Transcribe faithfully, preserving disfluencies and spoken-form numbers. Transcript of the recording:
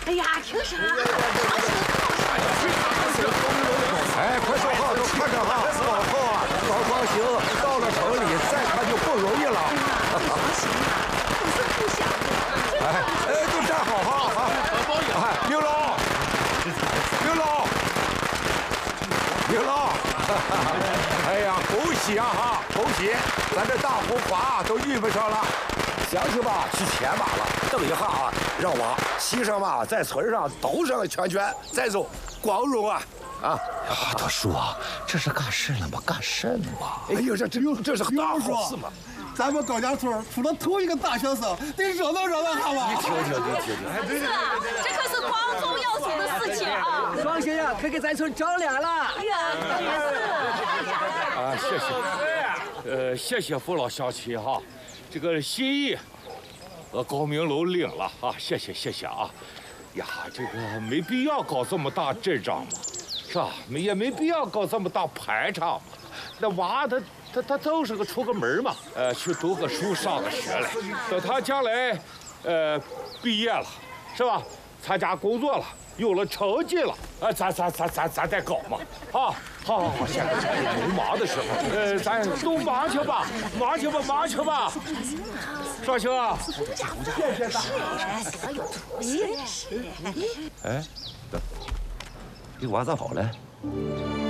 哎呀，凭啥？ 哎，快说话，都看着哈，往后啊，高高行，到了城里再看就不容易了。 行啊，我是不想的。 哎哎，都站好哈啊！哎，刘老，刘老，刘老，哎呀，恭喜啊哈，恭喜！咱这大红花都遇不上了。乡亲吧，去牵马了，等一下啊，让马骑上马，在村上兜上个圈圈，再走，光荣啊！啊， 大叔啊，这是干什么？干什么？ 哎呦，这这这是大好事嘛！ 咱们高家村出了头一个大学生，得热闹热闹好吧？ 你听听，你听听。 是啊，这可是光宗耀祖的事情啊！ 双星呀，可给咱村长脸了。 啊，谢谢，呃，谢谢父老乡亲哈，这个心意，呃，高明楼领了啊，谢谢谢谢啊。呀，这个没必要搞这么大阵仗嘛，是吧？没也没必要搞这么大排场嘛。那娃他他他就是个出个门嘛，呃，去读个书，上个学来，等他将来，呃，毕业了，是吧？参加工作了，有了成绩了，啊，咱咱咱咱咱再搞嘛，啊，好好好，现在正忙的时候，呃，咱都忙去吧，忙去吧，忙去吧。双星啊，谢谢大哥。 哎，你娃咋跑了？